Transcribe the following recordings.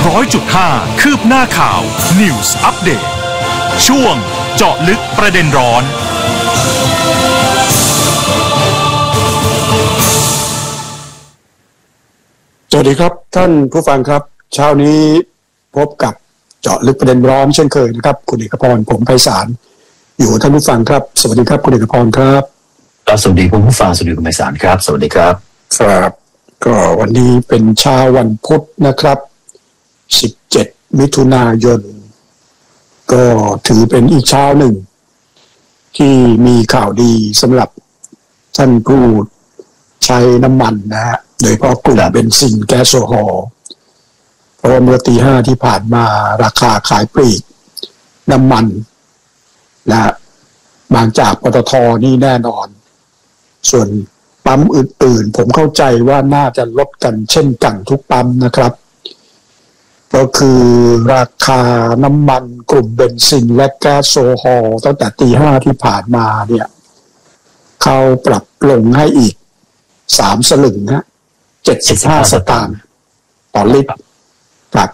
100.5 คืบหน้าข่าว News Update ช่วงเจาะลึกประเด็นร้อนสวัสดีครับท่านผู้ฟังครับเช้านี้พบกับเจาะลึกประเด็นร้อนเช่นเคยนะครับคุณเอกพรผมไพศาลอยู่ท่านผู้ฟังครับสวัสดีครับคุณเอกพรครับสวัสดีคุณผู้ฟังสวัสดีคุณไพศาลครับสวัสดีครับครับก็วันนี้เป็นเช้าวันพุธนะครับ17มิถุนายนก็ถือเป็นอีกเช้าหนึ่งที่มีข่าวดีสำหรับท่านผู้ใช้น้ำมันนะฮะโดยเฉพาะกลุ่มเบนซินแก๊สโซฮอล์เพราะว่าเมื่อตี 5ที่ผ่านมาราคาขายปลีกน้ำมันนะบางจากปตท.นี่แน่นอนส่วนปั๊มอื่นๆผมเข้าใจว่าน่าจะลดกันเช่นกันทุกปั๊มนะครับก็คือราคาน้ำมันกลุ่มเบนซินและแก๊สโซฮอล์ตั้งแต่ตี 5ที่ผ่านมาเนี่ยเขาปรับลงให้อีก3 สลึงนะ75 สตางค์ต่อลิตรครับ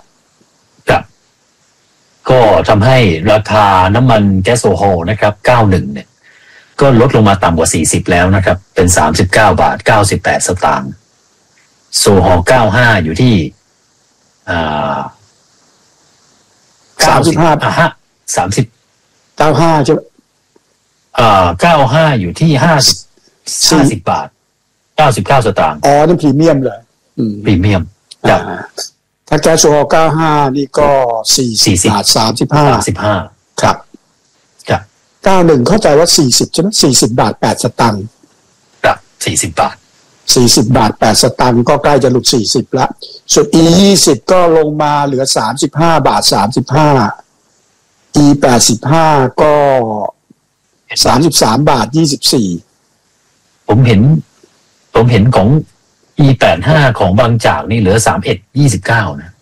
ก็ทำให้ราคาน้ำมันแก๊สโซฮอล์นะครับ91เนี่ยก็ลดลงมาต่ำกว่า40แล้วนะครับเป็น39.98 สตางค์โซฮอล์95อยู่ที่ 35 95ใช่ไหม 95อยู่ที่50 บาท99 สตางค์นั่นพรีเมียมเลยพรีเมียมถ้าแก๊สโซฮอล์95นี่ก็40 บาท 35ครับ91เข้าใจว่า40ใช่ไหม40 บาท 8 สตางค์ครับ40 บาท 40 บาท 8 สตางค์ก็ใกล้จะหลุด40แล้วส่วน E20 ก็ลงมาเหลือ35 บาท 35 E85 ก็33 บาท 24 ผมเห็นของ E85 ของบางจากนี่เหลือ31.29นะ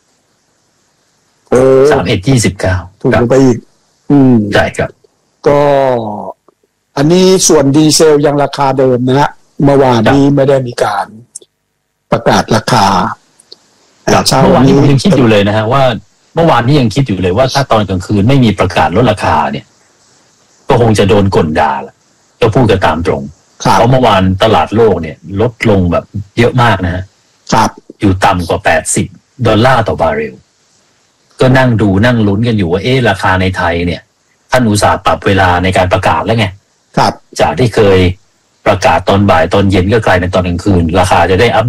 31.29 ถูกลงไปอีกใช่ครับก็อันนี้ส่วนดีเซลยังราคาเดิมนะฮะเมื่อวานนี้ไม่ได้มีการประกาศราคาเมื่อวานนี้ผมยังคิดอยู่เลยนะฮะว่าเมื่อวานนี้ยังคิดอยู่เลยว่าถ้าตอนกลางคืนไม่มีประกาศลดราคาเนี่ยก็คงจะโดนกลด่าละจะพูดกันตามตรงเพราะเมื่อวานตลาดโลกเนี่ยลดลงแบบเยอะมากนะฮะอยู่ต่ำกว่า$80ต่อบาร์เรลก็นั่งดูนั่งลุ้นกันอยู่ว่าราคาในไทยเนี่ยท่านอุตสาห์ปรับเวลาในการประกาศแล้วไงจากที่เคยประกาศตอนบ่ายตอนเย็นก็กลายเป็นตอนกลางคืนราคาจะได้อัป